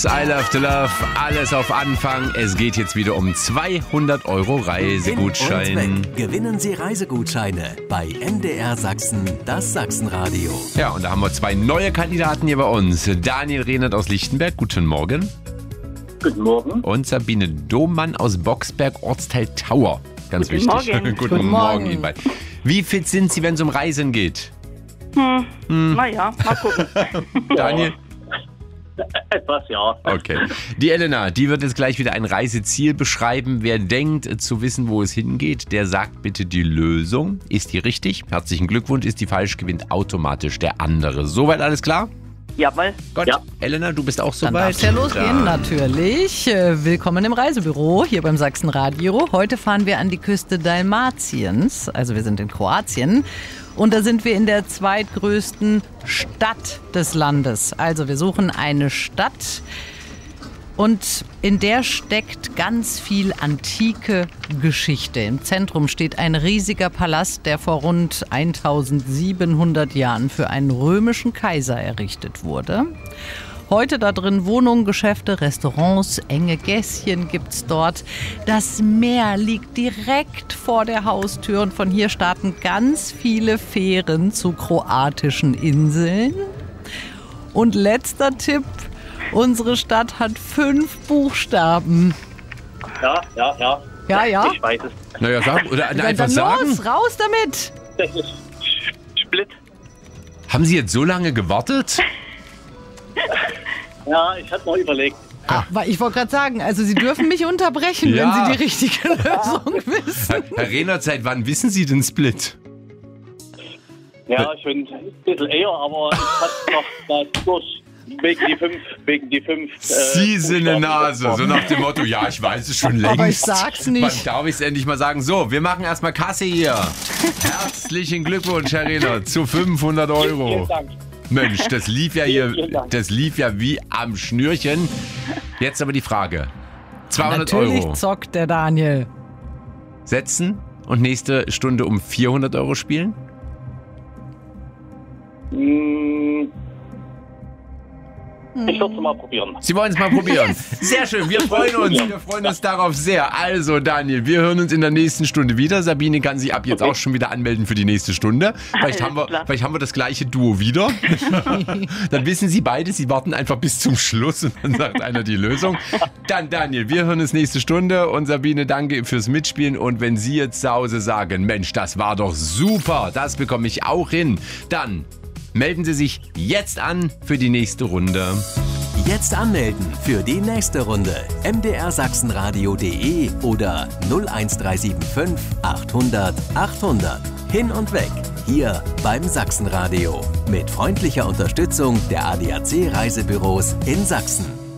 I love to love, alles auf Anfang. Es geht jetzt wieder um 200 € Reisegutschein. Hin und weg. Gewinnen Sie Reisegutscheine bei MDR Sachsen, das Sachsenradio. Ja, und da haben wir 2 neue Kandidaten hier bei uns. Daniel Rehnert aus Lichtenberg, guten Morgen. Guten Morgen. Und Sabine Dohmann aus Boxberg, Ortsteil Tauer. Ganz Guten wichtig. Morgen. Guten Morgen Ihnen beiden. Wie fit sind Sie, wenn es um Reisen geht? Naja, mal gucken. Daniel? Etwas, ja. Okay. Die Elena, die wird jetzt gleich wieder ein Reiseziel beschreiben. Wer denkt zu wissen, wo es hingeht, der sagt bitte die Lösung. Ist die richtig? Herzlichen Glückwunsch. Ist die falsch, gewinnt automatisch der andere. Soweit alles klar? Jawohl. Gut. Ja. Elena, du bist auch Dann soweit? darf es ja losgehen, Dann. natürlich. Willkommen im Reisebüro hier beim Sachsenradio. Heute fahren wir an die Küste Dalmatiens, also wir sind in Kroatien. Und da sind wir in der zweitgrößten Stadt des Landes. Also wir suchen eine Stadt und in der steckt ganz viel antike Geschichte. Im Zentrum steht ein riesiger Palast, der vor rund 1700 Jahren für einen römischen Kaiser errichtet wurde. Heute da drin Wohnungen, Geschäfte, Restaurants, enge Gässchen gibt's dort. Das Meer liegt direkt vor der Haustür und von hier starten ganz viele Fähren zu kroatischen Inseln. Und letzter Tipp, unsere Stadt hat 5 Buchstaben. Ja. Ja. Ich weiß es. Naja, sag, oder Dann einfach sagen. los, raus damit! Das ist Split. Haben Sie jetzt so lange gewartet? Ja, ich hatte mal überlegt. Weil ich wollte gerade sagen, also Sie dürfen mich unterbrechen, Ja. wenn Sie die richtige Lösung wissen. Herr Rehnert, seit wann wissen Sie den Split? Ja, ich bin ein bisschen eher, aber ich hatte noch das durch. Wegen die fünf. Sie sind eine Nase, so nach dem Motto, ja, ich weiß es schon längst. Aber ich sag's nicht. Wann darf ich es endlich mal sagen? So, wir machen erstmal Kasse hier. Herzlichen Glückwunsch, Herr Rehnert, zu 500 Vielen €. Dank. Mensch, das lief ja hier, Vielen Dank. das lief ja wie am Schnürchen. Jetzt aber die Frage. 200 Natürlich € zockt der Daniel. setzen und nächste Stunde um 400 € spielen? Ich würde es mal probieren. Sie wollen es mal probieren. Sehr schön, wir freuen uns. Wir freuen uns darauf sehr. Also Daniel, wir hören uns in der nächsten Stunde wieder. Sabine kann sich ab jetzt auch schon wieder anmelden für die nächste Stunde. Vielleicht haben wir das gleiche Duo wieder. Dann wissen Sie beide, Sie warten einfach bis zum Schluss und dann sagt einer die Lösung. Dann Daniel, wir hören uns nächste Stunde und Sabine, danke fürs Mitspielen. Und wenn Sie jetzt zu Hause sagen, Mensch, das war doch super, das bekomme ich auch hin, dann melden Sie sich jetzt an für die nächste Runde. Jetzt anmelden für die nächste Runde. mdrsachsenradio.de oder 01375 800 800. Hin und weg. Hier beim Sachsenradio. Mit freundlicher Unterstützung der ADAC Reisebüros in Sachsen.